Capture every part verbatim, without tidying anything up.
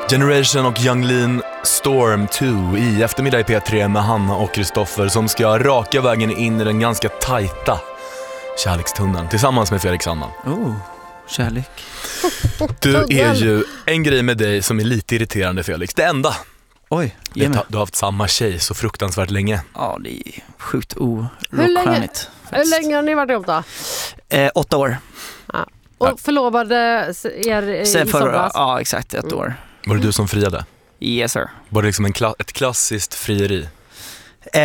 Generation och Yung Lean Storm två i eftermiddag i P tre med Hanna och Kristoffer som ska raka vägen in i den ganska tajta kärlekstunneln tillsammans med Felix Sandman. Oh, kärlek. Du är ju en grej med dig som är lite irriterande, Felix. Det enda. Oj, du, du har haft samma tjej så fruktansvärt länge. Ja, det är sjukt orockstjärnigt. Hur länge, hur länge har ni varit ihop då? Eh, åtta år. Ja. Och förlovade er i Sen för, somras? Ja, exakt ett år. Var det du som friade? Yes sir. Var det liksom en kla- ett klassiskt frieri? Eh,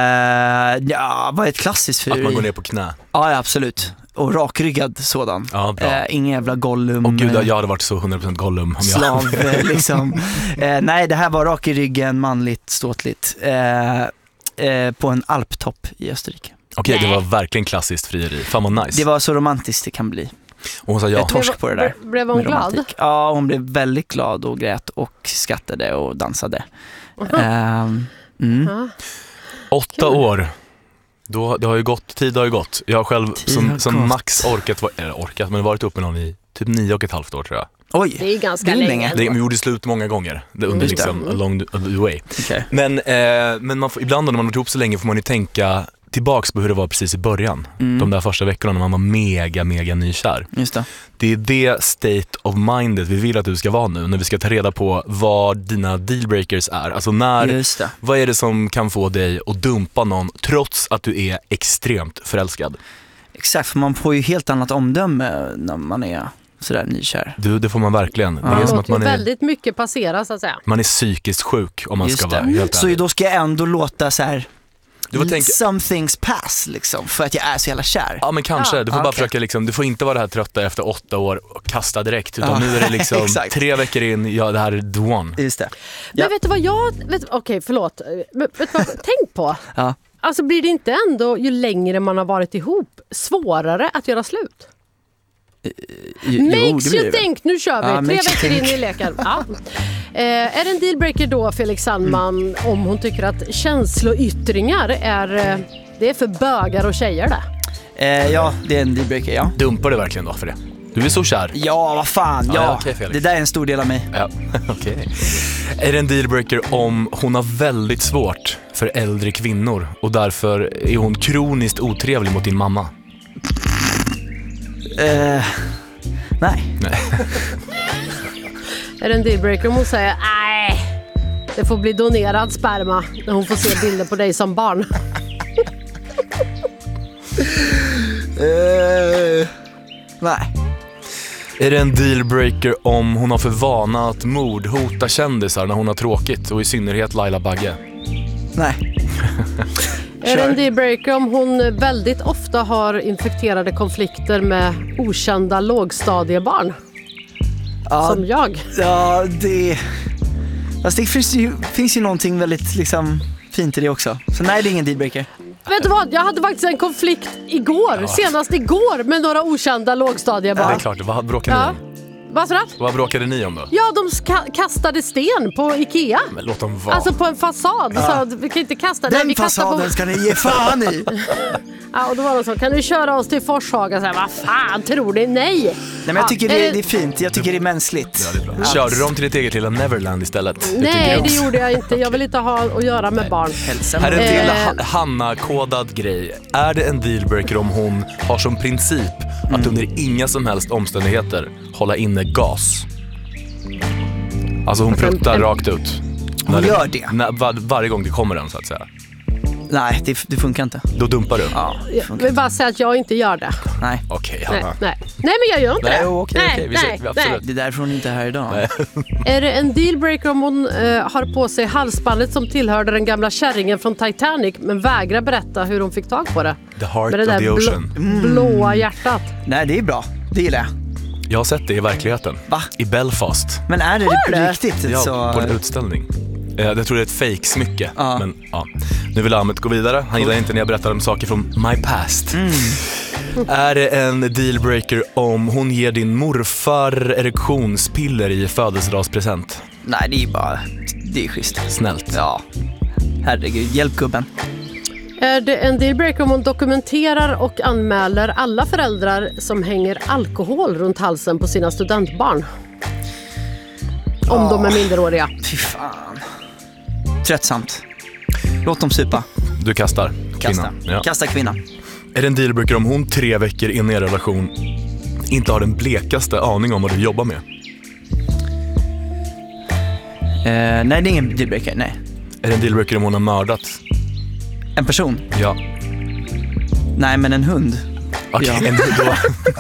ja, vad är ett klassiskt frieri? Att man går ner på knä? Ja, absolut. Och rakryggad sådan. Ja, bra. Eh, ingen jävla Gollum. Och gud, jag hade varit så hundra procent Gollum. Om slav, jag... liksom. Eh, nej, det här var rak i ryggen, manligt, ståtligt. Eh, eh, på en alptopp i Österrike. Okej, okay, det var verkligen klassiskt frieri. Fan vad nice. Det var så romantiskt det kan bli. Och hon sa ja. Jag torsk på det där. Blev hon glad? Ja, hon blev väldigt glad och grät och skrattade och dansade. Uh-huh. Um, mm. uh-huh. Åtta Kul. år. Då, det har ju gått, tid har ju gått. Jag har själv tid som, har som max orkat, eller orkat, men varit uppe med någon i typ nio och ett halvt år tror jag. Oj, det är ganska det är länge. länge. Det, vi gjorde slut många gånger det under liksom along the, the way. Okay. Men, eh, men man får, ibland när man har varit ihop så länge får man ju tänka tillbaks på hur det var precis i början. Mm. De där första veckorna när man var mega, mega nykär. Just det. Det är det state of mindet vi vill att du ska vara nu när vi ska ta reda på vad dina dealbreakers är. Alltså när, Just det. Vad är det som kan få dig att dumpa någon trots att du är extremt förälskad? Exakt, för man får ju helt annat omdöme när man är sådär nykär. Du, det får man verkligen. Ja. Det är som att man är väldigt mycket passera så att säga. Man är psykiskt sjuk om man Just ska det. vara helt så ärlig. då ska jag ändå låta så här. Du får tänka... Some things pass liksom, för att jag är så jävla kär. Ja men kanske, ja. du får ah, bara okay. försaka liksom, du får inte vara det här trötta efter åtta år och kasta direkt, utan ah. nu är det liksom tre veckor in, ja det här är the one. Just det. Men ja. vet du vad jag, vet, okej förlåt, men vet du vad, tänk på, ja. alltså blir det inte ändå ju längre man har varit ihop svårare att göra slut? Jo, makes you think, nu kör vi, ja, tre veckor in i leken. Ja. Eh, är det en dealbreaker då, Felix Sandman, mm. om hon tycker att känsloyttringar är, det är för bögar och tjejer det? Eh, ja, det är en dealbreaker, ja. Dumpar du verkligen då för det? Du är så kär. Ja, vad fan, ja. ja okay, det där är en stor del av mig. Ja, okej. Okay. Är det en dealbreaker om hon har väldigt svårt för äldre kvinnor och därför är hon kroniskt otrevlig mot din mamma? Uh, nej. nej. Är det en dealbreaker om hon säger nej, det får bli donerad sperma när hon får se bilder på dig som barn? uh, nej. Är det en dealbreaker om hon har för vana att mordhota kändisar när hon har tråkigt, och i synnerhet Laila Bagge? Nej. Är det en dealbreaker om hon väldigt ofta har infekterade konflikter med okända lågstadiebarn? Ja, som jag. Ja, det... Fast det finns ju, finns ju någonting väldigt liksom, fint i det också. Så nej, det är ingen dealbreaker. Vet du vad? Jag hade faktiskt en konflikt igår, ja. senast igår, med några okända lågstadiebarn. Ja, det är klart. Vad bråkade ja. ni? Vad sa du? Vad bråkade ni om då? Ja, de ska- kastade sten på Ikea. Men låt dem vara. Alltså på en fasad. Ja. Så vi kan inte kasta den. Den vi fasaden på... ska ni ge fan i. Ja, och då var det så, kan du köra oss till Forshaga? Så här, vad fan tror ni? Nej. Nej, men jag tycker ja, det, det är fint. Jag tycker det är mänskligt. Ja, det är bra. Ja. Körde du dem till ditt eget lilla Neverland istället? Nej, det gjorde jag inte. Jag vill inte ha att göra med barn. Här är en till eh. Hanna-kodad grej. Är det en dealbreaker om hon har som princip mm. att under inga som helst omständigheter hålla inne gas? Alltså hon pruttar rakt ut. Hon när gör det. När, var, varje gång det kommer den så att säga. Nej, det, det funkar inte. Då dumpar du? Ja, jag vill bara säga att jag inte gör det. Nej. Okej, okay, nej, nej. nej, men jag gör inte nej, det. Okay, nej, okay. Vi nej, ser, nej. Det är därför hon inte är här idag. Nej. Är det en dealbreaker om hon uh, har på sig halsbandet som tillhörde den gamla kärringen från Titanic men vägrar berätta hur hon fick tag på det? The heart med det of där the ocean. Blå, mm. blåa hjärtat. Nej, det är bra. Det gillar jag. Jag har sett det i verkligheten. Va? I Belfast. Men är det, det riktigt? Ja, så... på en utställning. Jag tror det är ett fake-smycke. Ja. Men ja, nu vill Ahmed gå vidare. Han gillar inte när jag berättar om saker från my past. Mm. Är det en dealbreaker om hon ger din morfar erektionspiller i födelsedagspresent? Nej, det är bara... Det är schysst. Snällt. Ja. Herregud, hjälp gubben. Är det en dealbreaker om hon dokumenterar och anmäler alla föräldrar som hänger alkohol runt halsen på sina studentbarn? Om Ja. de är minderåriga. Fy fan. Tröttsamt. Låt dem supa. Du kastar Kasta. kvinnan. Ja. Kasta kvinnan. Är det en dealbreaker om hon tre veckor in i en relation inte har den blekaste aning om vad du jobbar med? Eh, nej, det är ingen dealbreaker, nej. Är det en dealbreaker om hon har mördat? En person? Ja. Nej, men en hund. Okej, Ja. en då.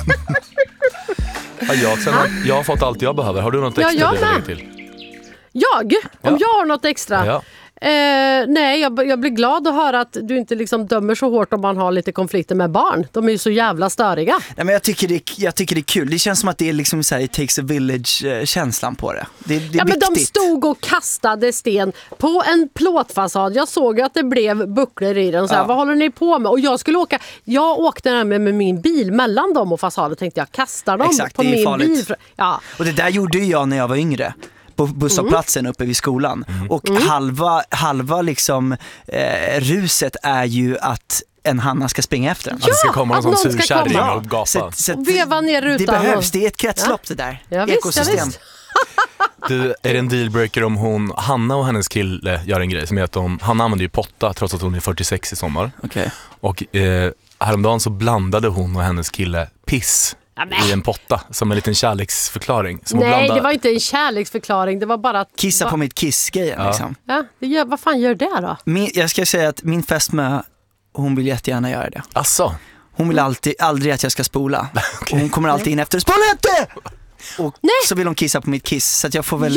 Ja, jag, sen har, jag har fått allt jag behöver. Har du något Ja, extra jag du vill lägga med. till? Jag? Om Ja. jag har något extra? Ja. Eh, nej, jag, jag blir glad att höra att du inte liksom dömer så hårt om man har lite konflikter med barn. De är ju så jävla störiga. Nej, men jag tycker, det, jag tycker det är kul. Det känns som att det är liksom så här, it takes a village-känslan på det. Det, det är Ja, men de viktigt. stod och kastade sten på en plåtfasad. Jag såg att det blev bucklor i den. Så här, Ja. vad håller ni på med? Och jag skulle åka, jag åkte där med, med min bil mellan dem och fasaden. Tänkte jag, kastar dem Exakt, på det är min farligt. bil. Ja. Och det där gjorde ju jag när jag var yngre. På busshållplatsen uppe vid skolan. Och halva, halva liksom, eh, ruset är ju att en hanna ska springa efter en. Att det ska komma en att sån någon ska surkärring komma. och gapa. Så, så att Och veva ner det rutan. behövs, det är ett kretslopp det där. Ja, visst, Ekosystem. ja, visst. Du, är det en dealbreaker om hon, Hanna och hennes kille gör en grej som är att de, Hanna använder ju potta trots att hon är fyrtiosex i sommar. Okej. Och eh, häromdagen så blandade hon och hennes kille piss Ja, men. i en potta som en liten kärleksförklaring. Som hon Nej, blandade- det var inte en kärleksförklaring. Det var bara att... Kissa va, på mitt kiss-grejen Ja. liksom. Ja, det gör, vad fan gör det då? Min, jag ska säga att min fästmö, hon vill jättegärna göra det. Asså? Hon vill alltid, aldrig att jag ska spola. Och hon kommer alltid in efter, spola inte! Och Nej. så vill hon kissa på mitt kiss, så att jag får väl